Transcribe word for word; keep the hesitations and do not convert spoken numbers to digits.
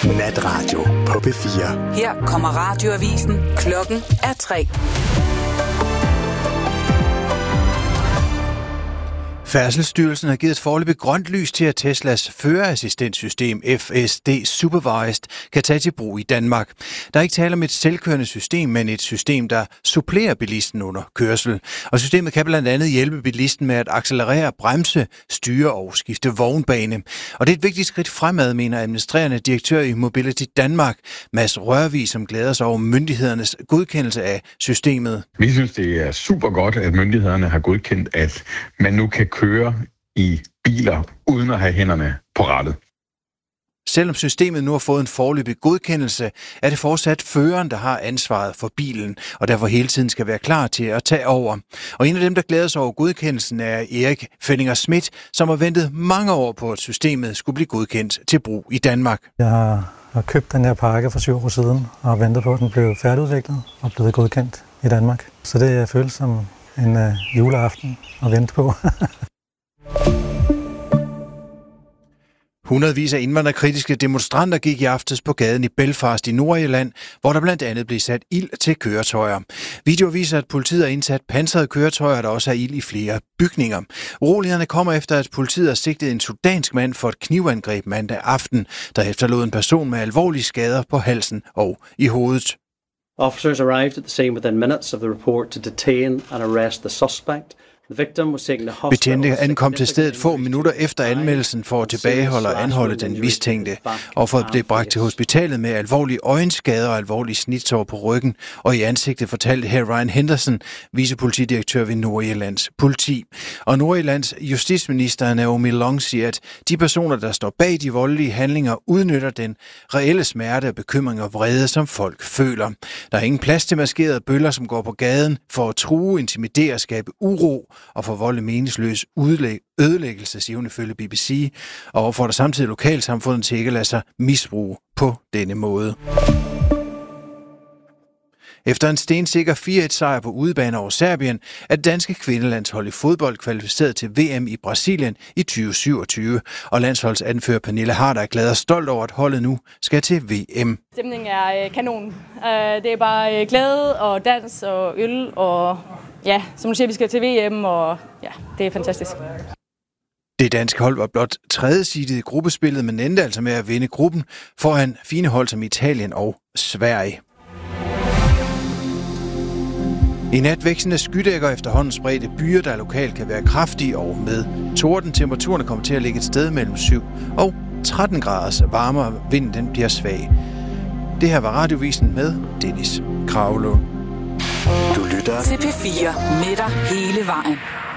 Natradio på P fire. Her kommer radioavisen. Klokken er tre. Færdselsstyrelsen har givet et foreløbigt grønt lys til, at Teslas førerassistentsystem F S D Supervised kan tage til brug i Danmark. Der er ikke tale om et selvkørende system, men et system, der supplerer bilisten under kørsel. Og systemet kan blandt andet hjælpe bilisten med at accelerere, bremse, styre og skifte vognbane. Og det er et vigtigt skridt fremad, mener administrerende direktør i Mobility Danmark, Mads Rørvig, som glæder sig over myndighedernes godkendelse af systemet. Vi synes, det er super godt, at myndighederne har godkendt, at man nu kan køre i biler uden at have hænderne på rattet. Selvom systemet nu har fået en foreløbig godkendelse, er det fortsat føreren, der har ansvaret for bilen, og derfor hele tiden skal være klar til at tage over. Og en af dem, der glæder sig over godkendelsen, er Erik Fenninger Schmidt, som har ventet mange år på, at systemet skulle blive godkendt til brug i Danmark. Jeg har, har købt den her pakke for syv år siden, og har ventet på, at den blev færdigudviklet og blevet godkendt i Danmark. Så det føles som en uh, juleaften at vente på. Hundredvis af indvandrerkritiske demonstranter gik i aftes på gaden i Belfast i Nordirland, hvor der blandt andet blev sat ild til køretøjer. Video viser, at politiet har indsat pansrede køretøjer, der også er ild i flere bygninger. Urolighederne kommer efter, at politiet har sigtet en sudansk mand for et knivangreb mandag aften, der efterlod en person med alvorlige skader på halsen og i hovedet. Officers arrived at the scene within minutes of the report to detain and arrest the suspect. Betjente ankom til stedet få minutter efter anmeldelsen for at tilbageholde og anholde den mistænkte. Offeret blev bragt til hospitalet med alvorlige øjenskader og alvorlige snitsår på ryggen, og i ansigtet fortalte her Ryan Henderson, vicepolitidirektør ved Nordirlands politi. Og Nordirlands justitsminister Naomi Long siger, at de personer, der står bag de voldelige handlinger, udnytter den reelle smerte og bekymring og vrede, som folk føler. Der er ingen plads til maskerede bøller, som går på gaden for at true, intimidere og skabe uro og forvolde meningsløs ødelæggelse, siger hun ifølge B B C, og opfordrer samtidig lokalsamfundet til ikke at lade sig misbruge på denne måde. Efter en stensikker fire et sejr på udebane over Serbien, er det danske kvindelandshold i fodbold kvalificeret til V M i Brasilien i tyve syvogtyve, og landsholdsanfører Pernille Harder er glad og stolt over, at holdet nu skal til V M. Stemningen er kanon. Det er bare glæde og dans og øl og ja, som du siger, vi skal til V M, og ja, det er fantastisk. Det danske hold var blot tredje seedet i gruppespillet, men endte altså med at vinde gruppen foran fine hold som Italien og Sverige. I nat vækstende skydækker efterhånden spredte byer, der lokalt kan være kraftige og med torden. Temperaturen kommer til at ligge et sted mellem syv og tretten graders varmere. Vinden den bliver svag. Det her var Radiovisen med Dennis Kravlund. Du lytter til P fire med dig hele vejen.